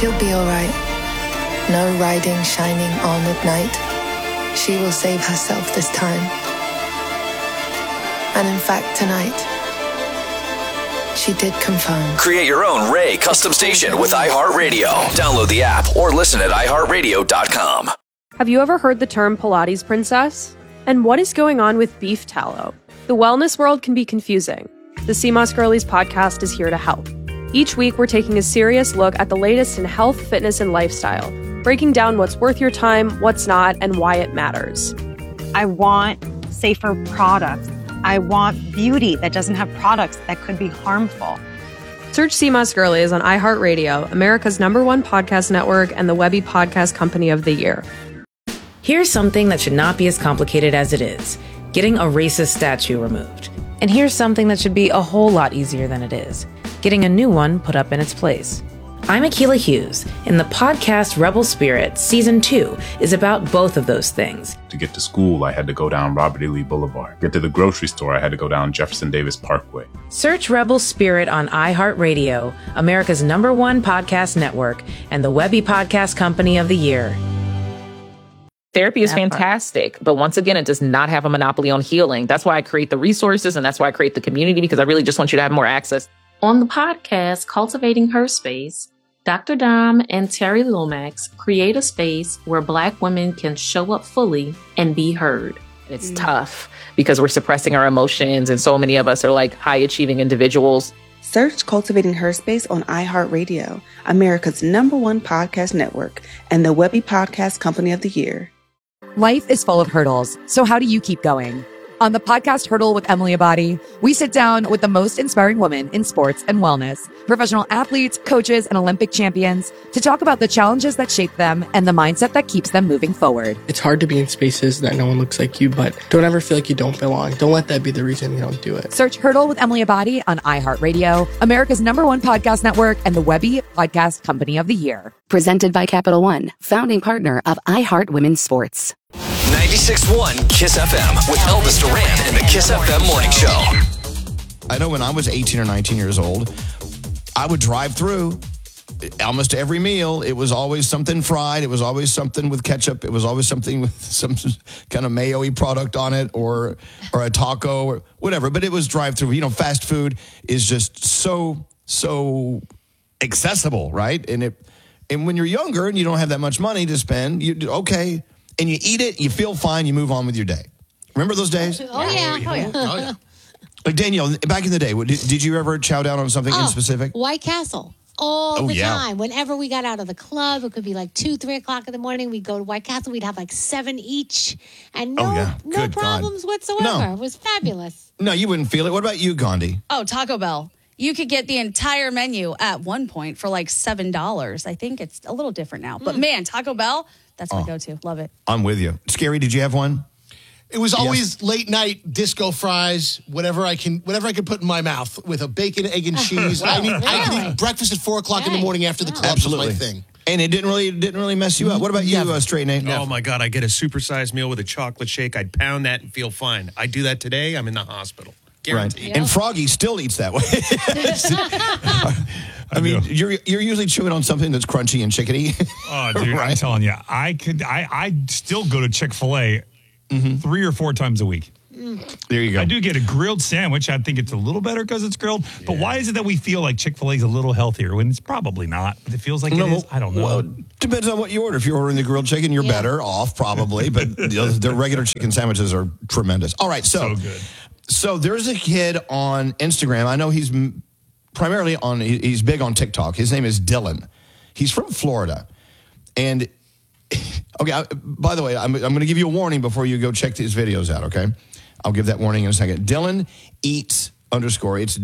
She'll be all right. No riding shining on at night. She will save herself this time. And in fact, tonight, she did confirm. Create your own Ray custom station with iHeartRadio. Download the app or listen at iHeartRadio.com. Have you ever heard the term Pilates princess? And what is going on with beef tallow? The wellness world can be confusing. The CMOS Girlies podcast is here to help. Each week, we're taking a serious look at the latest in health, fitness, and lifestyle, breaking down what's worth your time, what's not, and why it matters. I want safer products. I want beauty that doesn't have products that could be harmful. Search CMOS Girlies on iHeartRadio, America's #1 podcast network, and the Webby Podcast Company of the Year. Here's something that should not be as complicated as it is: getting a racist statue removed. And here's something that should be a whole lot easier than it is: getting a new one put up in its place. I'm Akilah Hughes, and the podcast Rebel Spirit Season 2 is about both of those things. To get to school, I had to go down Robert E. Lee Boulevard. Get to the grocery store, I had to go down Jefferson Davis Parkway. Search Rebel Spirit on iHeartRadio, America's #1 podcast network, and the Webby Podcast Company of the Year. Therapy is fantastic, but once again, it does not have a monopoly on healing. That's why I create the resources, and that's why I create the community, because I really just want you to have more access. On the podcast, Cultivating Her Space, Dr. Dom and Terry Lomax create a space where Black women can show up fully and be heard. It's tough because we're suppressing our emotions, and so many of us are like high-achieving individuals. Search Cultivating Her Space on iHeartRadio, America's #1 podcast network, and the Webby Podcast Company of the Year. Life is full of hurdles, so how do you keep going? On the podcast Hurdle with Emily Abadi, we sit down with the most inspiring women in sports and wellness, professional athletes, coaches, and Olympic champions to talk about the challenges that shape them and the mindset that keeps them moving forward. It's hard to be in spaces that no one looks like you, but don't ever feel like you don't belong. Don't let that be the reason you don't do it. Search Hurdle with Emily Abadi on iHeartRadio, America's #1 podcast network, and the Webby Podcast Company of the Year. Presented by Capital One, founding partner of iHeart Women's Sports. 96.1 KISS FM with Elvis Duran and the KISS FM Morning Show. I know when I was 18 or 19 years old, I would drive through almost every meal. It was always something fried. It was always something with ketchup. It was always something with some kind of mayo-y product on it, or a taco or whatever. But it was drive-through. You know, fast food is just so accessible, right? And when you're younger and you don't have that much money to spend, and you eat it, you feel fine, you move on with your day. Remember those days? Oh, yeah. Like Danielle, back in the day, did you ever chow down on something in specific? White Castle. All the time. Whenever we got out of the club, it could be like 2, 3 o'clock in the morning. We'd go to White Castle. We'd have like 7 each. And no problems whatsoever. No. It was fabulous. No, you wouldn't feel it. What about you, Gandhi? Oh, Taco Bell. You could get the entire menu at one point for like $7. I think it's a little different now. But man, Taco Bell, that's my go-to. Love it. I'm with you. Scary, did you have one? It was always late night disco fries, whatever I could put in my mouth with a bacon, egg, and cheese. I can eat breakfast at 4 o'clock in the morning after the club. Absolutely. Was my thing. And it didn't really mess you up. What about you, Straight Nate? Oh my God, I get a supersized meal with a chocolate shake. I'd pound that and feel fine. I do that today, I'm in the hospital. Guaranteed. Right. And Froggy still eats that way. I mean, you're usually chewing on something that's crunchy and chickadee. Oh, dude, right? I'm telling you, I'd still go to Chick-fil-A 3 or 4 times a week. There you go. I do get a grilled sandwich. I think it's a little better because it's grilled. Yeah. But why is it that we feel like Chick-fil-A is a little healthier when it's probably not? But it feels like it is. I don't know. Well, depends on what you order. If you're ordering the grilled chicken, you're better off probably. But the regular chicken sandwiches are tremendous. All right, so good. So there's a kid on Instagram. I know he's primarily he's big on TikTok. His name is Dylan. He's from Florida. And, okay, by the way, I'm going to give you a warning before you go check his videos out, okay? I'll give that warning in a second. Dylan Eats _ It's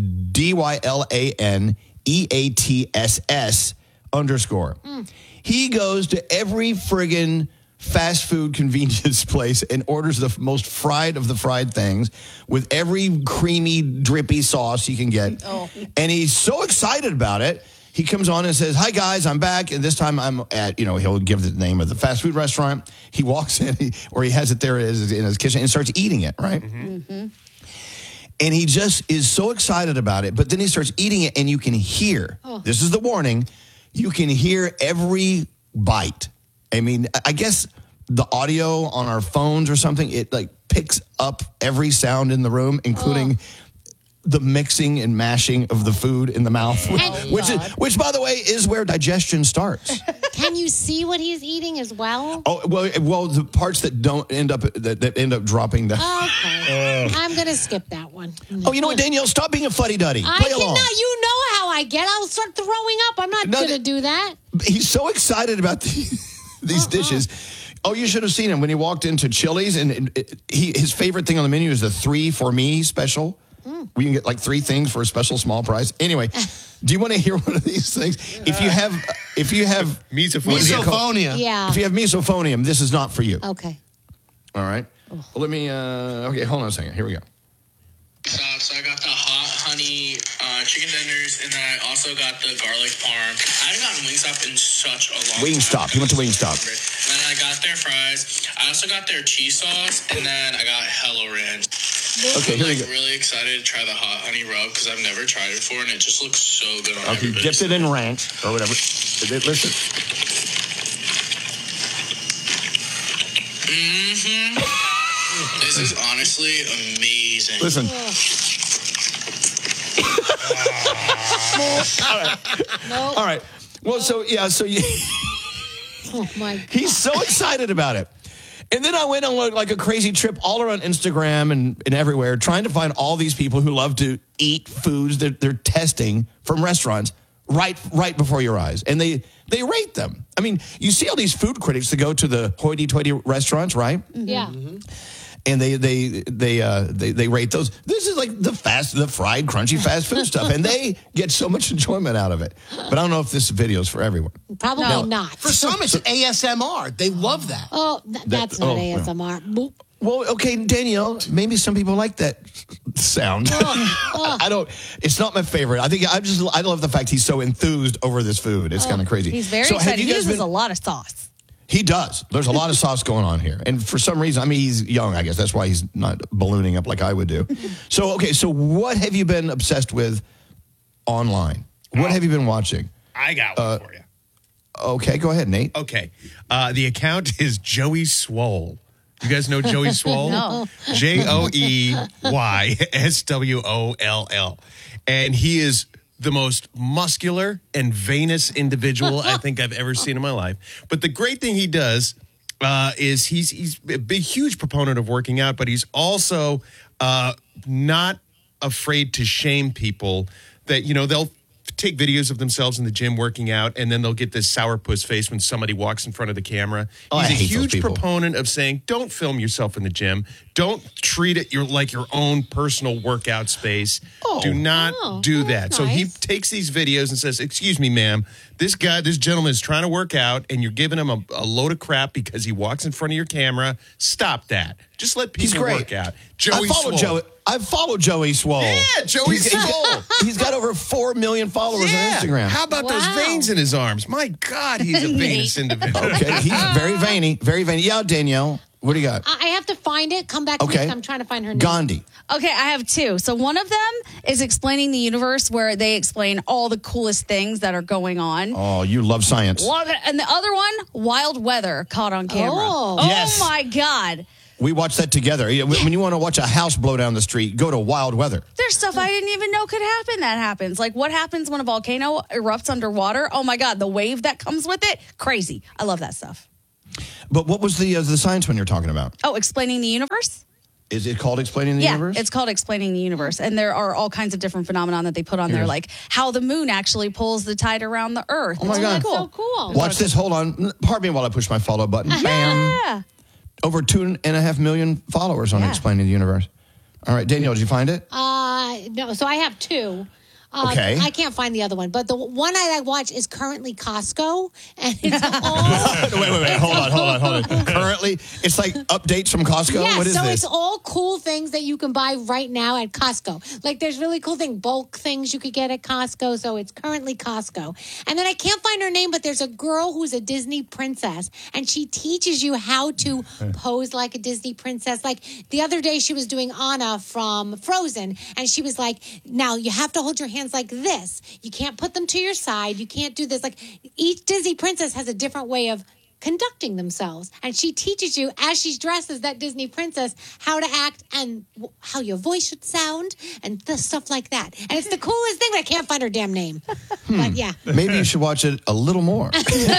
DYLANEATSS_. He goes to every friggin' fast food convenience place and orders the most fried of the fried things with every creamy, drippy sauce he can get. Oh. And he's so excited about it. He comes on and says, "Hi, guys, I'm back." And this time I'm at, he'll give the name of the fast food restaurant. He walks in, or he has it there in his kitchen, and starts eating it, right? Mm-hmm. And he just is so excited about it. But then he starts eating it, and you can hear, this is the warning, You can hear every bite. I mean, I guess the audio on our phones or something, it like picks up every sound in the room, including the mixing and mashing of the food in the mouth, which by the way is where digestion starts. Can you see what he's eating as well? Oh well, the parts that don't end up that end up dropping down. Okay, I'm gonna skip that one. Oh, you know what, Danielle? Stop being a fuddy-duddy. I Play along. cannot. You know how I get. I'll start throwing up. I'm not gonna do that. He's so excited about these dishes. Oh, you should have seen him when he walked into Chili's, and his favorite thing on the menu is the 3 for me special. We can get like 3 things for a special small price. Anyway, do you want to hear one of these things? If you have misophonia, yeah. If you have misophonia, this is not for you. Okay. All right. Well, let me. Okay, hold on a second. Here we go. So I got the hot honey chicken tenders, and then I also got the garlic parm. I haven't gotten Wingstop in such a long time. Wingstop. He went to Wingstop. And then I got their fries. I also got their cheese sauce, and then I got Hello Ranch. Okay, here we go. I'm really excited to try the hot honey rub because I've never tried it before, and it just looks so good on Okay, everybody. dipped it in ranch or whatever. Listen. This is honestly amazing. Listen. All right. Well, so you. Oh my God. He's so excited about it. And then I went on like a crazy trip all around Instagram and everywhere trying to find all these people who love to eat foods that they're testing from restaurants right before your eyes. And they rate them. I mean, you see all these food critics that go to the hoity-toity restaurants, right? Yeah. Mm-hmm. And they rate those. This is like the fried, crunchy fast food stuff, and they get so much enjoyment out of it. But I don't know if this video is for everyone. Probably not. For some, it's ASMR. They love that. Oh, that's not ASMR. Boop. Well, okay, Danielle, maybe some people like that sound. I don't. It's not my favorite. I love the fact he's so enthused over this food. It's kind of crazy. He's very excited. He uses a lot of sauce. He does. There's a lot of sauce going on here. And for some reason, I mean, he's young, I guess. That's why he's not ballooning up like I would do. So what have you been obsessed with online? What have you been watching? I got one for you. Okay, go ahead, Nate. Okay. The account is Joey Swole. You guys know Joey Swole? No. JoeySwoll. And he is the most muscular and venous individual I think I've ever seen in my life. But the great thing he does is he's a big, huge proponent of working out, but he's also not afraid to shame people that, they'll take videos of themselves in the gym working out, and then they'll get this sourpuss face when somebody walks in front of the camera. He's a huge proponent of saying, don't film yourself in the gym. Don't treat it like your own personal workout space. Do not do that. So he takes these videos and says, excuse me, ma'am, this gentleman is trying to work out, and you're giving him a load of crap because he walks in front of your camera. Stop that. Just let people work out. I've followed Joey Swole. Yeah, Joey Swole. He's got over 4 million followers on Instagram. How about those veins in his arms? My God, he's a venous individual. Okay, he's very veiny, very veiny. Yeah, Danielle, what do you got? I have to find it. Come back to me. I'm trying to find her name. Gandhi. Okay, I have 2. So one of them is Explaining the Universe, where they explain all the coolest things that are going on. Oh, you love science. Love it. And the other one, Wild Weather, caught on camera. Oh, yes. My God. We watched that together. When you want to watch a house blow down the street, go to Wild Weather. There's stuff I didn't even know could happen that happens. Like what happens when a volcano erupts underwater? Oh my God, the wave that comes with it. Crazy. I love that stuff. But what was the science one you're talking about? Oh, Explaining the Universe? Is it called Explaining the Universe? Yeah, it's called Explaining the Universe. And there are all kinds of different phenomena that they put on there, like how the moon actually pulls the tide around the earth. Oh my God. So cool. Watch this. Hold on. Pardon me while I push my follow button. Bam. Yeah. Over 2.5 million followers on Explaining the Universe. All right, Danielle, did you find it? No. So I have 2. Okay. I can't find the other one, but the one I watch is currently Costco, and it's all. Wait. Hold on. Currently, it's like updates from Costco. Yeah, what is so this? it's all cool things that you can buy right now at Costco. Like there's really cool bulk things you could get at Costco. So it's currently Costco, and then I can't find her name, but there's a girl who's a Disney princess, and she teaches you how to pose like a Disney princess. Like the other day, she was doing Anna from Frozen, and she was like, "Now you have to hold your hand hands like this. You can't put them to your side. You can't do this. Like each Disney princess has a different way of conducting themselves. And she teaches you, as she's dressed as that Disney princess, how to act and how your voice should sound and stuff like that. And it's the coolest thing, but I can't find her damn name. But yeah. Maybe you should watch it a little more.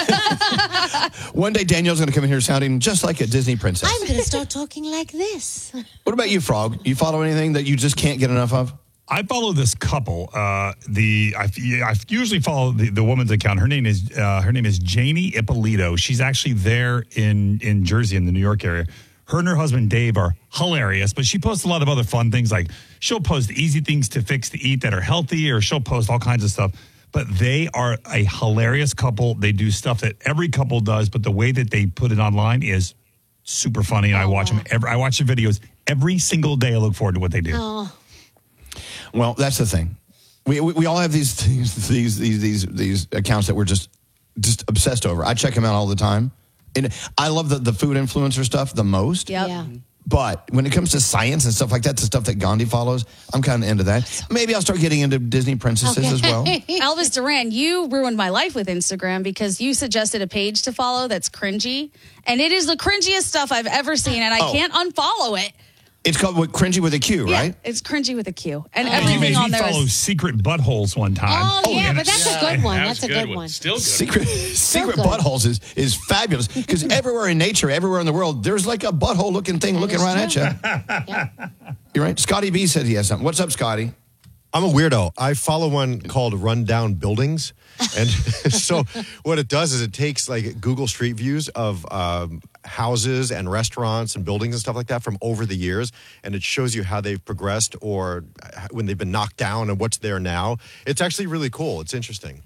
One day, Danielle's going to come in here sounding just like a Disney princess. I'm going to start talking like this. What about you, Frog? You follow anything that you just can't get enough of? I follow this couple. I usually follow the woman's account. Her name is Janie Ippolito. She's actually there in Jersey, in the New York area. Her and her husband Dave are hilarious, but she posts a lot of other fun things. Like she'll post easy things to fix to eat that are healthy, or she'll post all kinds of stuff. But they are a hilarious couple. They do stuff that every couple does, but the way that they put it online is super funny. And I watch them. I watch the videos every single day. I look forward to what they do. Oh. Well, that's the thing. We all have these things, these accounts that we're just obsessed over. I check them out all the time, and I love the food influencer stuff the most. Yep. Yeah. But when it comes to science and stuff like that, the stuff that Gandhi follows, I'm kind of into that. Maybe I'll start getting into Disney princesses as well. Elvis Duran, you ruined my life with Instagram because you suggested a page to follow that's cringy, and it is the cringiest stuff I've ever seen, and I can't unfollow it. It's called Cringy with a Q, Yeah, right? it's Cringy with a Q. And You everything made on me there follow is... Secret Buttholes one time. Oh, yeah, and but that's a good one. That's a good one. Still good. Secret good. buttholes is fabulous because everywhere in nature, everywhere in the world, there's like a butthole looking thing looking right at you. You're right. Scotty B said he has something. What's up, Scotty? I'm a weirdo. I follow one called Rundown Buildings. And so what it does is it takes like Google Street Views of houses and restaurants and buildings and stuff like that from over the years. And it shows you how they've progressed or when they've been knocked down and what's there now. It's actually really cool. It's interesting.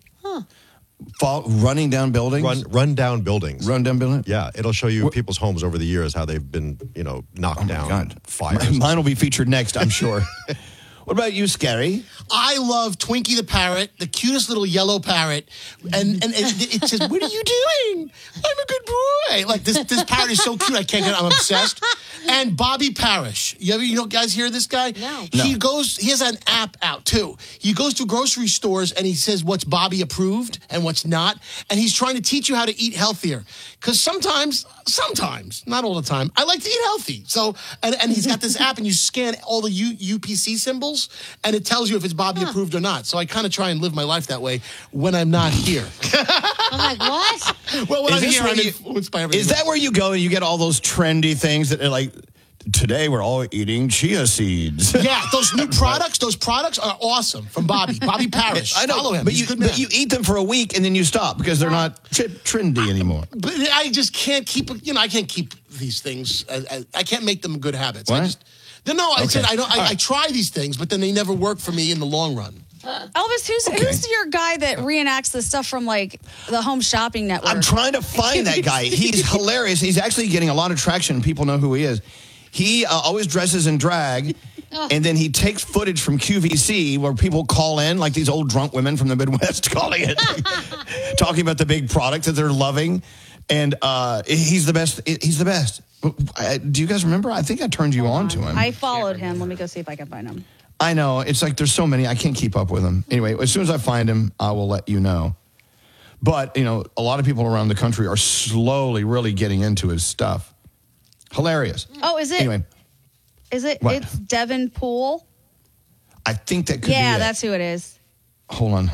Running down buildings? Run down buildings. Run down buildings? Yeah. It'll show you people's homes over the years, how they've been, knocked down. God. Fires. Mine will be featured next, I'm sure. What about you, Scary? I love Twinkie the parrot, the cutest little yellow parrot, and it says, "What are you doing? I'm a good boy." Like this parrot is so cute. I can't get it. I'm obsessed. And Bobby Parrish, you guys hear this guy? No. He has an app out too. He goes to grocery stores and he says what's Bobby approved and what's not, and he's trying to teach you how to eat healthier. Because sometimes, not all the time, I like to eat healthy. So, and he's got this app, and you scan all the UPC symbols, and it tells you if it's Bobby approved or not. So I kind of try and live my life that way when I'm not here. I'm like, what? Well, when I'm here, I'm influenced by everything. Is that where you go and you get all those trendy things that are like, today we're all eating chia seeds? Yeah, those new products, those products are awesome from Bobby Parrish. I know, Follow him. but He's a good man. you eat them for a week and then you stop because they're not trendy anymore. But I just can't keep, I can't keep these things. I can't make them good habits. What? I said I try these things, but then they never work for me in the long run. Elvis, who's your guy that reenacts the stuff from like the Home Shopping Network? I'm trying to find that guy. He's hilarious. He's actually getting a lot of traction. People know who he is. He always dresses in drag, and then he takes footage from QVC where people call in, like these old drunk women from the Midwest calling it, talking about the big product that they're loving. And he's the best. He's the best. Do you guys remember? I think I turned you on to him. I followed him. Let me go see if I can find him. I know. It's like there's so many. I can't keep up with them. Anyway, as soon as I find him, I will let you know. But, a lot of people around the country are slowly really getting into his stuff. Hilarious. Oh, is it? Anyway. Is it? What? It's Devin Poole? I think that could be it. Yeah, that's who it is. Hold on.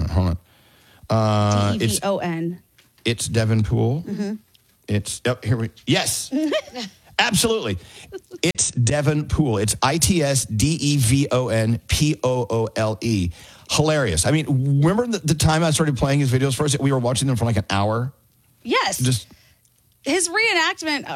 DEVON. It's Devin Poole. Mm-hmm. Yes. Absolutely. It's Devin Poole. It's ITSDEVONPOOLE. Hilarious. I mean, remember the time I started playing his videos first? We were watching them for like an hour. Yes. His reenactment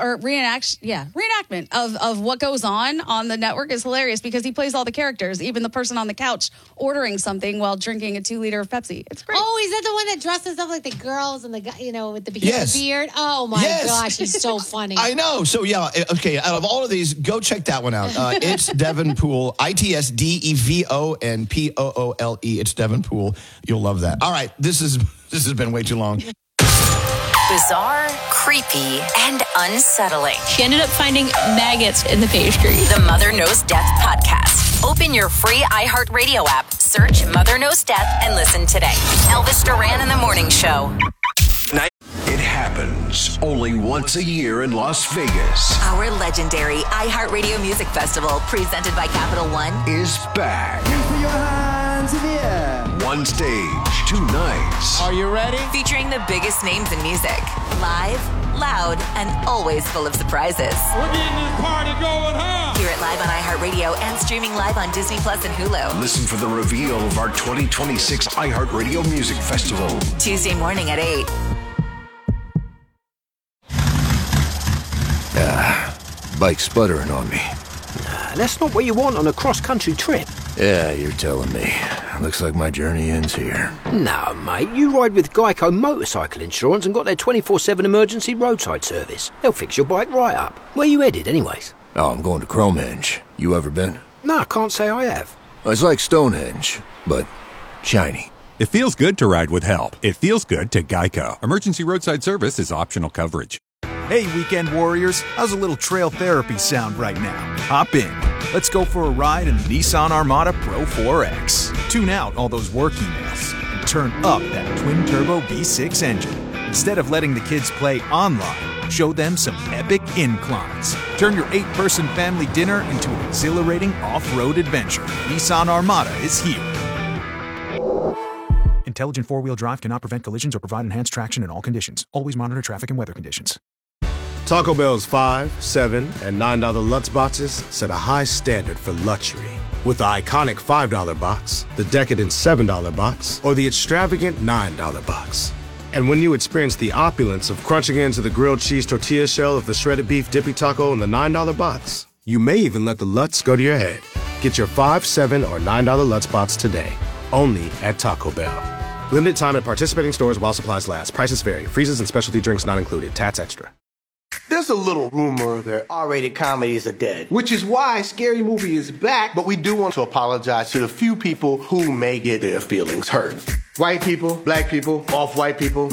of what goes on the network is hilarious because he plays all the characters, even the person on the couch ordering something while drinking a 2-liter of Pepsi. It's great. Oh, is that the one that dresses up like the girls and the guy, with the beard? Oh my gosh, he's so funny. I know. So yeah, okay. Out of all of these, go check that one out. It's Devin Poole. ITSDEVONPOOLE. It's Devin Poole. You'll love that. All right, this has been way too long. Bizarre, creepy, and unsettling. She ended up finding maggots in the pastry. The Mother Knows Death podcast. Open your free iHeartRadio app, Search Mother Knows Death and listen today. Elvis Duran in the Morning Show. It happens only once a year in Las Vegas. Our legendary iHeartRadio Music Festival, presented by Capital One, Is back. Put your hands in the air. One stage, 2 nights. Are you ready? featuring the biggest names in music. Live, loud, and always full of surprises. We're getting this party going, huh? Hear it live on iHeartRadio and streaming live on Disney Plus and Hulu. Listen for the reveal of our 2026 iHeartRadio Music Festival. Tuesday morning at 8. Bike sputtering on me. That's not what you want on a cross-country trip. Yeah, you're telling me. Looks like my journey ends here. No, mate, you ride with Geico Motorcycle Insurance and got their 24/7 emergency roadside service. They'll fix your bike right up. Where you headed, anyways? Oh, I'm going to Cromenge. You ever been? No, I can't say I have. It's like Stonehenge, but shiny. It feels good to ride with help. It feels good to Geico. Emergency roadside service is optional coverage. Hey, weekend warriors, how's a little trail therapy sound right now? Hop in. Let's go for a ride in the Nissan Armada Pro 4X. Tune out all those work emails and turn up that twin-turbo V6 engine. Instead of letting the kids play online, show them some epic inclines. Turn your 8-person family dinner into an exhilarating off-road adventure. Nissan Armada is here. Intelligent four-wheel drive cannot prevent collisions or provide enhanced traction in all conditions. Always monitor traffic and weather conditions. Taco Bell's $5, $7, and $9 Lutz boxes set a high standard for luxury. With the iconic $5 box, the decadent $7 box, or the extravagant $9 box. And when you experience the opulence of crunching into the grilled cheese tortilla shell of the shredded beef dippy taco in the $9 box, you may even let the Lutz go to your head. Get your $5, $7, or $9 Lutz box today, only at Taco Bell. Limited time at participating stores while supplies last. Prices vary. Freezes and specialty drinks not included. Tats extra. There's a little rumor that R-rated comedies are dead, which is why Scary Movie is back, but we do want to apologize to the few people who may get their feelings hurt. White people, black people, off-white people,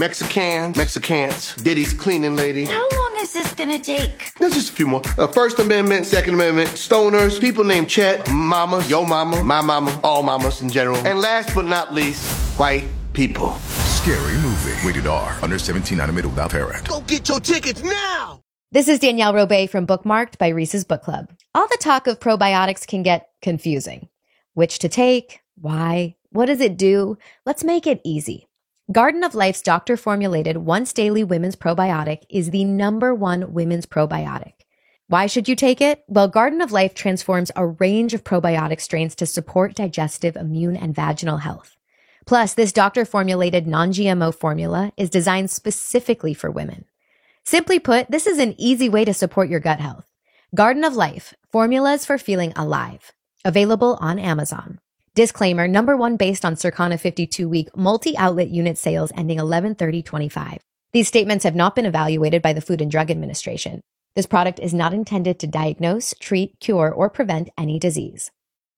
Mexicans, Diddy's cleaning lady. How long is this gonna take? There's just a few more. First Amendment, Second Amendment, stoners, people named Chet, mama, yo mama, my mama, all mamas in general. And last but not least, white people. Scary Movie. Rated R. Under 17, animated without parent. Go get your tickets now! This is Danielle Robay from Bookmarked by Reese's Book Club. All the talk of probiotics can get confusing. Which to take? Why? What does it do? Let's make it easy. Garden of Life's doctor-formulated once daily women's probiotic is the #1 women's probiotic. Why should you take it? Well, Garden of Life transforms a range of probiotic strains to support digestive, immune, and vaginal health. Plus, this doctor-formulated non-GMO formula is designed specifically for women. Simply put, this is an easy way to support your gut health. Garden of Life, formulas for feeling alive. Available on Amazon. Disclaimer, #1 based on Circana 52-week multi-outlet unit sales ending 11/30/25. These statements have not been evaluated by the Food and Drug Administration. This product is not intended to diagnose, treat, cure, or prevent any disease.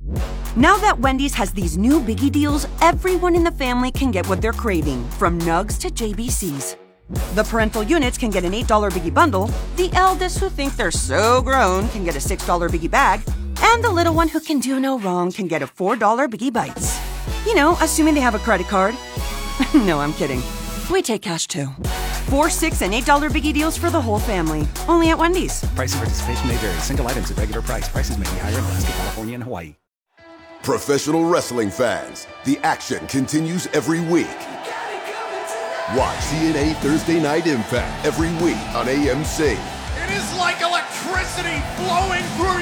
Now that Wendy's has these new biggie deals, everyone in the family can get what they're craving, from nugs to JBCs. The parental units can get an $8 biggie bundle, the eldest who think they're so grown can get a $6 biggie bag, and the little one who can do no wrong can get a $4 biggie bites. You know, assuming they have a credit card. No, I'm kidding. We take cash too. 4, 6, and $8 biggie deals for the whole family. Only at Wendy's. Price and participation may vary. Single items at regular price. Prices may be higher in Alaska, California, and Hawaii. Professional wrestling fans, the action continues every week. Watch TNA Thursday Night Impact every week on AMC. It is like electricity flowing through